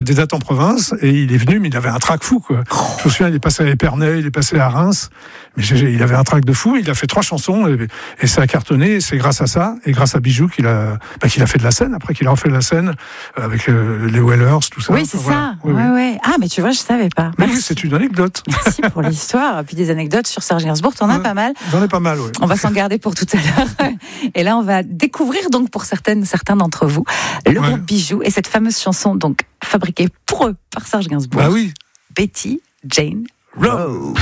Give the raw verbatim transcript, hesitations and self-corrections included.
des dates en province, et il est venu, mais il avait un trac fou, quoi. Je me souviens, il est passé à Épernay, il est passé à Reims, mais j'ai, il avait un trac de fou. Il a fait trois chansons, et, et ça a cartonné. Et c'est grâce à ça, et grâce à Bijou, qu'il a, bah, qu'il a fait de la scène, après qu'il a refait de la scène, avec euh, les Wellers, tout ça. Oui, c'est voilà. ça. Oui, ouais, oui. ouais. Ah, mais tu vois, je savais pas. Mais Merci. oui, c'est une anecdote. Merci pour l'histoire. Puis des anecdotes sur Serge Gainsbourg, t'en as Ouais. pas mal. J'en ai pas mal, oui. On va s'en garder pour tout à l'heure. Et là, on va découvrir donc pour certaines, certains d'entre vous le Ouais. groupe Bijou et cette fameuse chanson donc fabriquée pour eux par Serge Gainsbourg. Bah oui. Betty Jane Rowe.